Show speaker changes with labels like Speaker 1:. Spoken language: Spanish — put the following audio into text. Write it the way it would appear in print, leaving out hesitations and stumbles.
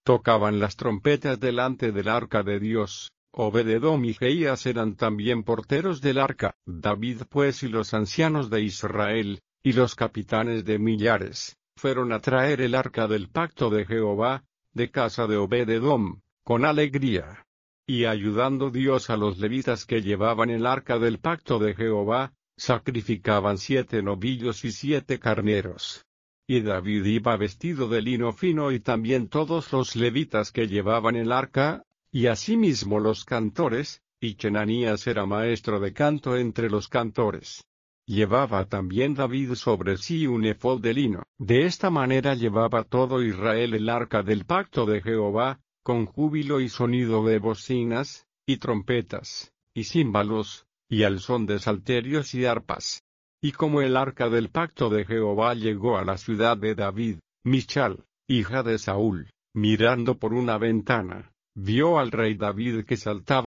Speaker 1: tocaban las trompetas delante del arca de Dios. Obed-edom y Jeías eran también porteros del arca. David pues y los ancianos de Israel, y los capitanes de millares, fueron a traer el arca del pacto de Jehová, de casa de Obed-edom, con alegría. Y ayudando Dios a los levitas que llevaban el arca del pacto de Jehová, sacrificaban 7 novillos y 7 carneros. Y David iba vestido de lino fino y también todos los levitas que llevaban el arca, y asimismo los cantores, y Chenanías era maestro de canto entre los cantores. Llevaba también David sobre sí un efod de lino. De esta manera llevaba todo Israel el arca del pacto de Jehová, con júbilo y sonido de bocinas, y trompetas, y címbalos, y al son de salterios y arpas. Y como el arca del pacto de Jehová llegó a la ciudad de David, Michal, hija de Saúl, mirando por una ventana, vio al rey David que saltaba